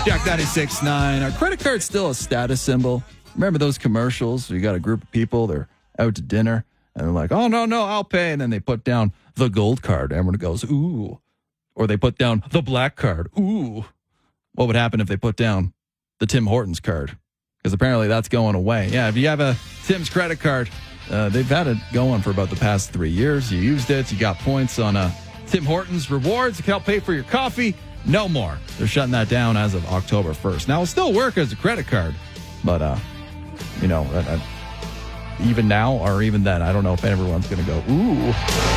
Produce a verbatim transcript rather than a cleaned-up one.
Jack ninety-six point nine. Are credit cards still a status symbol? Remember those commercials? You got a group of people, they're out to dinner, and they're like, oh, no, no, I'll pay. And then they put down the gold card. Everyone goes, ooh. Or they put down the black card. Ooh. What would happen if they put down the Tim Hortons card? Because apparently that's going away. Yeah, if you have a Tim's credit card, uh, they've had it going for about the past three years. You used it. You got points on uh, Tim Hortons rewards. It can help pay for your coffee. No more. They're shutting that down as of October first. Now, it'll still work as a credit card, but, uh, you know, uh, uh, even now or even then, I don't know if everyone's going to go, ooh.